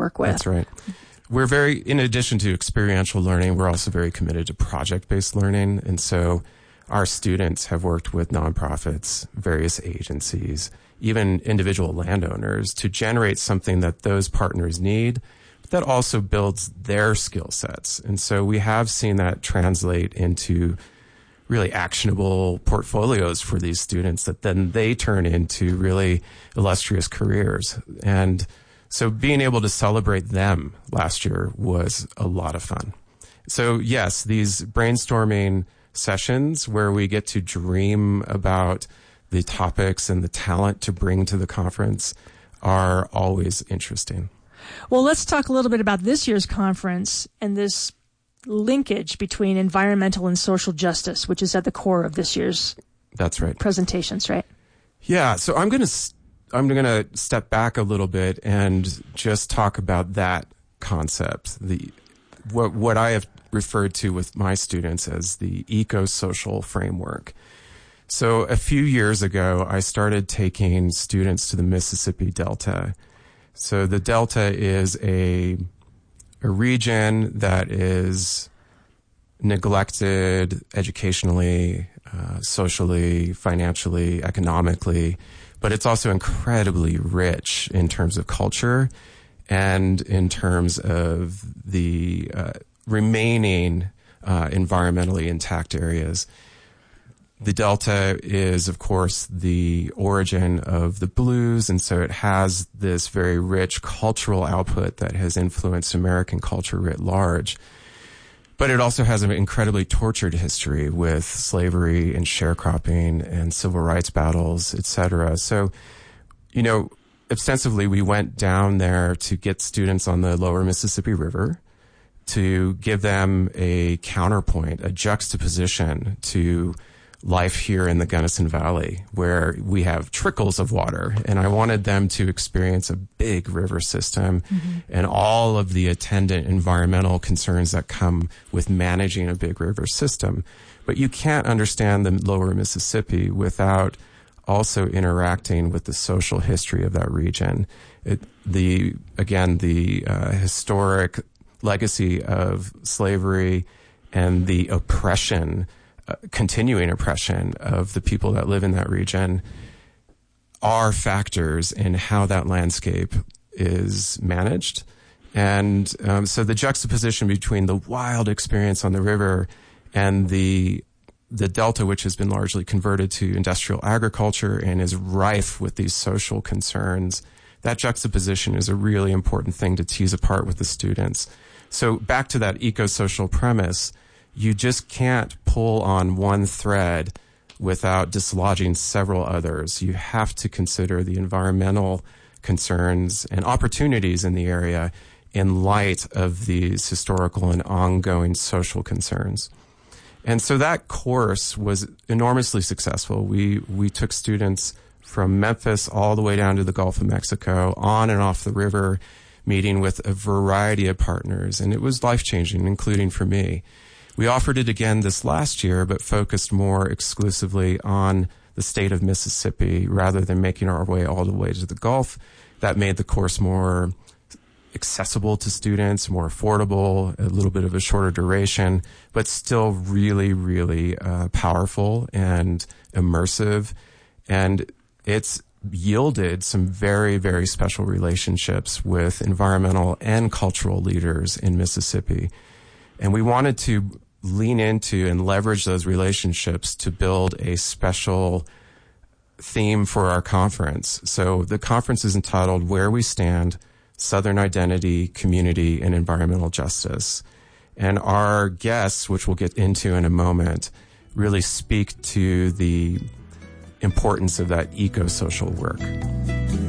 work with. That's right. We're in addition to experiential learning, we're also very committed to project-based learning. And so our students have worked with nonprofits, various agencies, even individual landowners to generate something that those partners need, but that also builds their skill sets. And so we have seen that translate into really actionable portfolios for these students that then they turn into really illustrious careers. And so being able to celebrate them last year was a lot of fun. So yes, these brainstorming sessions where we get to dream about the topics and the talent to bring to the conference are always interesting. Well, let's talk a little bit about this year's conference and this linkage between environmental and social justice, which is at the core of this year's That's right. presentations, right? Yeah, so I'm going to step back a little bit and just talk about that concept, what I have referred to with my students as the eco-social framework. So a few years ago, I started taking students to the Mississippi Delta. So the Delta is a region that is neglected educationally, socially, financially, economically, but it's also incredibly rich in terms of culture and in terms of the remaining environmentally intact areas. The Delta is, of course, the origin of the blues, and so it has this very rich cultural output that has influenced American culture writ large. But it also has an incredibly tortured history with slavery and sharecropping and civil rights battles, et cetera. So, ostensibly we went down there to get students on the lower Mississippi River to give them a counterpoint, a juxtaposition to life here in the Gunnison Valley, where we have trickles of water. And I wanted them to experience a big river system and all of the attendant environmental concerns that come with managing a big river system. But you can't understand the lower Mississippi without also interacting with the social history of that region. The historic legacy of slavery and the oppression, continuing oppression of the people that live in that region are factors in how that landscape is managed. And so the juxtaposition between the wild experience on the river and the Delta, which has been largely converted to industrial agriculture and is rife with these social concerns, that juxtaposition is a really important thing to tease apart with the students. So back to that eco-social premise, you just can't pull on one thread without dislodging several others. You have to consider the environmental concerns and opportunities in the area in light of these historical and ongoing social concerns. And so that course was enormously successful. We took students from Memphis all the way down to the Gulf of Mexico, on and off the river, meeting with a variety of partners, and it was life-changing, including for me. We offered it again this last year, but focused more exclusively on the state of Mississippi rather than making our way all the way to the Gulf. That made the course more accessible to students, more affordable, a little bit of a shorter duration, but still really, really powerful and immersive. And it's yielded some very, very special relationships with environmental and cultural leaders in Mississippi. And we wanted to lean into and leverage those relationships to build a special theme for our conference. So the conference is entitled Where We Stand, Southern Identity, Community, and Environmental Justice. And our guests, which we'll get into in a moment, really speak to the importance of that eco-social work.